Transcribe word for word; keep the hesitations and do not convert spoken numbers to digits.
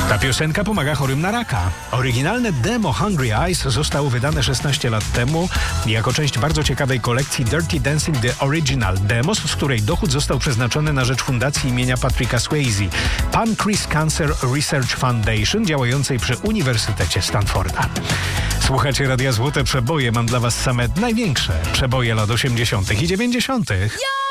Ta piosenka pomaga chorym na raka. Oryginalne demo Hungry Eyes zostało wydane szesnaście lat temu jako część bardzo ciekawej kolekcji Dirty Dancing The Original Demos, z której dochód został przeznaczony na rzecz fundacji imienia Patricka Swayze, Pancreas Cancer Research Foundation, działającej przy Uniwersytecie Stanforda. Słuchacie Radia Złote Przeboje. Mam dla was same największe przeboje lat osiemdziesiątych i dziewięćdziesiątych.